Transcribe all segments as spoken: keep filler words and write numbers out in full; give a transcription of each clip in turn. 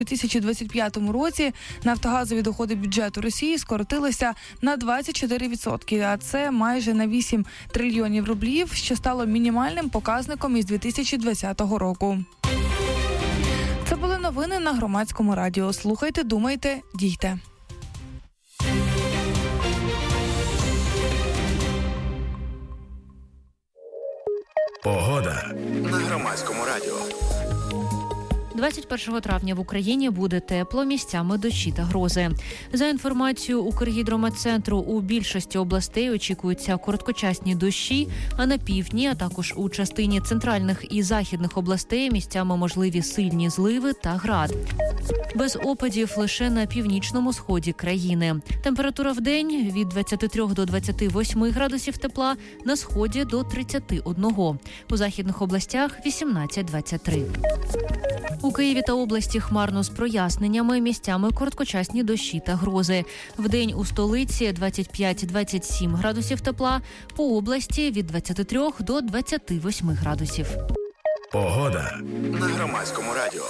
У дві тисячі двадцять п'ятому році нафтогазові доходи бюджету Росії скоротилися на двадцять чотири відсотки, а це майже на вісім трильйонів рублів, що стало мінімальним показником із дві тисячі двадцятого року. Це були новини на Громадському радіо. Слухайте, думайте, дійте. Погода на Громадському радіо. двадцять першого травня в Україні буде тепло, місцями дощі та грози. За інформацією Укргідрометцентру, у більшості областей очікуються короткочасні дощі, а на півдні, а також у частині центральних і західних областей місцями можливі сильні зливи та град. Без опадів лише на північному сході країни. Температура в день від двадцяти трьох до двадцяти восьми градусів тепла, на сході до тридцяти одного. У західних областях вісімнадцять двадцять три. У Києві та області хмарно з проясненнями, місцями короткочасні дощі та грози. Вдень у столиці двадцять п'ять двадцять сім градусів тепла, по області від двадцяти трьох до двадцяти восьми градусів. Погода на Громадському радіо.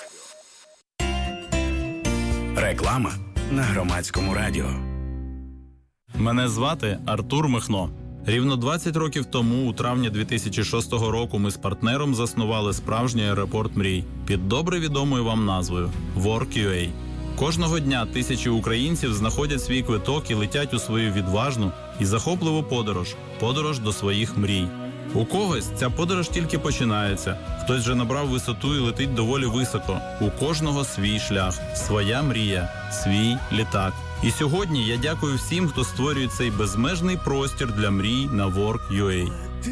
Реклама на Громадському радіо. Мене звати Артур Михно. Рівно двадцять років тому, у травні дві тисячі шостого року, ми з партнером заснували справжній аеропорт мрій під добре відомою вам назвою WorkUA. Кожного дня тисячі українців знаходять свій квиток і летять у свою відважну і захопливу подорож – подорож до своїх мрій. У когось ця подорож тільки починається, хтось вже набрав висоту і летить доволі високо. У кожного свій шлях, своя мрія, свій літак. І сьогодні я дякую всім, хто створює цей безмежний простір для мрій на WorkUA.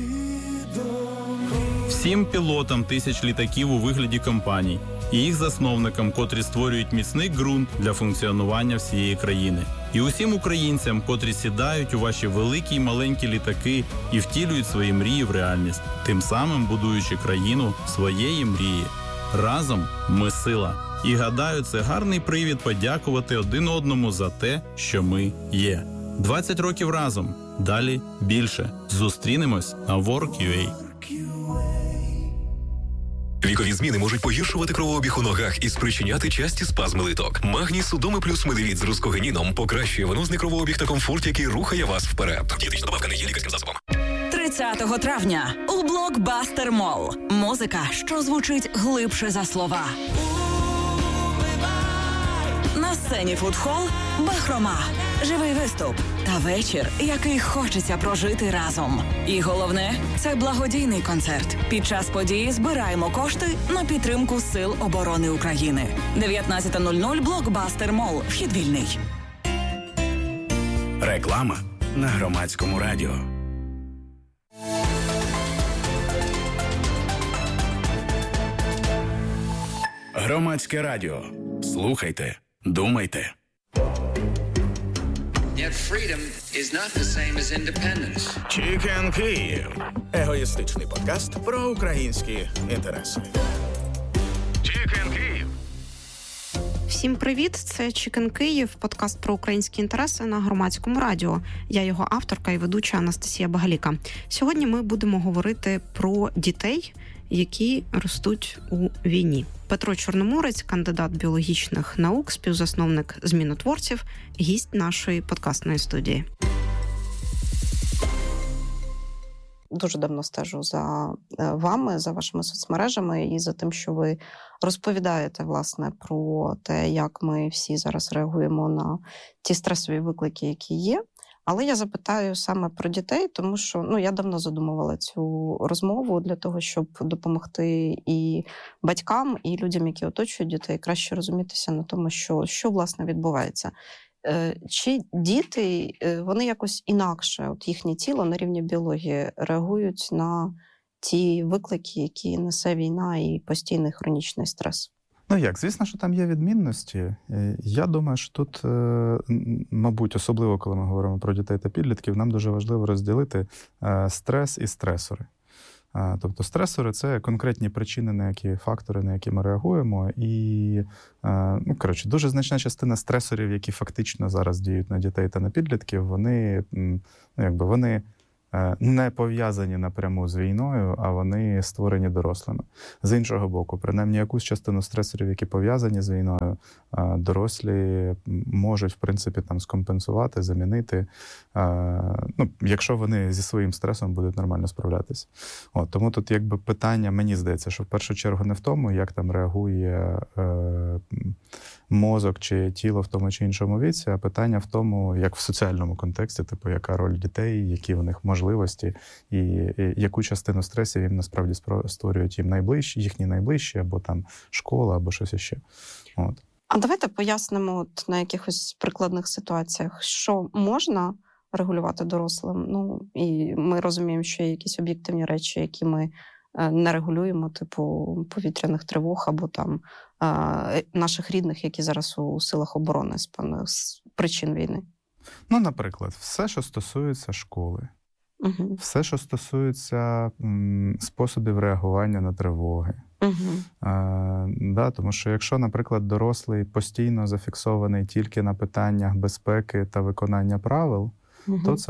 Всім пілотам тисяч літаків у вигляді компаній і їх засновникам, котрі створюють міцний ґрунт для функціонування всієї країни. І усім українцям, котрі сідають у ваші великі й маленькі літаки і втілюють свої мрії в реальність, тим самим будуючи країну своєї мрії. Разом ми сила. І гадаю, це гарний привід подякувати один одному за те, що ми є. двадцять років разом. Далі більше. Зустрінемось на WorkUA. Вікові зміни можуть погіршувати кровообіг у ногах і спричиняти часті спазми литок. Магній Судоми плюс Медевіт з рускогенідом покращує венозний кровообіг та комфорт, який рухає вас вперед. Дієтична добавка не є лікарським засобом. тридцятого травня у Блокбастер Молл. Музика, що звучить глибше за слова. На сцені фудхол «Бахрома». Живий виступ та вечір, який хочеться прожити разом. І головне – це благодійний концерт. Під час події збираємо кошти на підтримку Сил оборони України. дев'ятнадцята нуль нуль Блокбастер Молл. Вхід вільний. Реклама на Громадському радіо. Громадське радіо. Слухайте, думайте. Yet freedom is not the same as independence. Чікен Київ. Егоїстичний подкаст про українські інтереси. Чікен Київ. Всім привіт! Це Чікен Київ, подкаст про українські інтереси на Громадському радіо. Я його авторка і ведуча Анастасія Багаліка. Сьогодні ми будемо говорити про дітей, які ростуть у війні. Петро Чорноморець, кандидат біологічних наук, співзасновник «Змінотворців», гість нашої подкастної студії. Дуже давно стежу за вами, за вашими соцмережами і за тим, що ви розповідаєте, власне, про те, як ми всі зараз реагуємо на ті стресові виклики, які є. Але я запитаю саме про дітей, тому що ну, я давно задумувала цю розмову для того, щоб допомогти і батькам, і людям, які оточують дітей, краще розумітися на тому, що, що власне відбувається. Чи діти, вони якось інакше, от їхнє тіло на рівні біології реагують на ті виклики, які несе війна і постійний хронічний стрес? Ну як, звісно, що там є відмінності. Я думаю, що тут, мабуть, особливо, коли ми говоримо про дітей та підлітків, нам дуже важливо розділити стрес і стресори. Тобто стресори – це конкретні причини, на які фактори, на які ми реагуємо. І, ну, коротше, дуже значна частина стресорів, які фактично зараз діють на дітей та на підлітків, вони, ну, якби, вони не пов'язані напряму з війною, а вони створені дорослими. З іншого боку, принаймні якусь частину стресорів, які пов'язані з війною, дорослі можуть, в принципі, там скомпенсувати, замінити, ну, якщо вони зі своїм стресом будуть нормально справлятися. От, тому тут якби питання, мені здається, що в першу чергу не в тому, як там реагує е, мозок чи тіло в тому чи іншому віці, а питання в тому, як в соціальному контексті, типу, яка роль дітей, які в них можливості, і, і яку частину стресів їм насправді створюють їм найближчі, їхні найближчі, або там школа, або щось іще. От. А давайте пояснимо от на якихось прикладних ситуаціях, що можна регулювати дорослим. Ну, і ми розуміємо, що є якісь об'єктивні речі, які ми не регулюємо, типу повітряних тривог або там наших рідних, які зараз у силах оборони з, з причин війни. Ну, наприклад, все, що стосується школи, угу. все, що стосується м, способів реагування на тривоги. Угу. А, да, тому що якщо, наприклад, дорослий постійно зафіксований тільки на питаннях безпеки та виконання правил, угу. то це